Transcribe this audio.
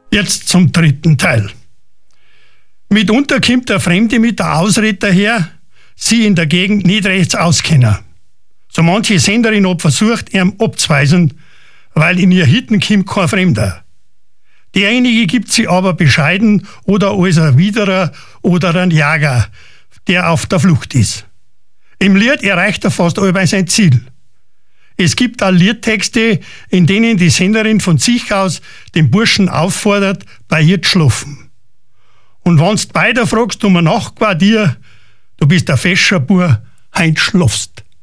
Jetzt zum dritten Teil. Mitunter kommt der Fremde mit der Ausrede daher, sie in der Gegend nicht rechts auskennen. So manche Senderin hat versucht, ihm abzuweisen, weil in ihr Hitten kommt kein Fremder. Derjenige gibt sie aber bescheiden oder als ein Widerer oder ein Jager, der auf der Flucht ist. Im Lied erreicht er fast allweil sein Ziel. Es gibt auch Liedtexte, in denen die Senderin von sich aus den Burschen auffordert, bei ihr zu schlafen. Und wenn's beide fragst um ein Nachtquartier, du bist ein fescher Bur, heint schlafst.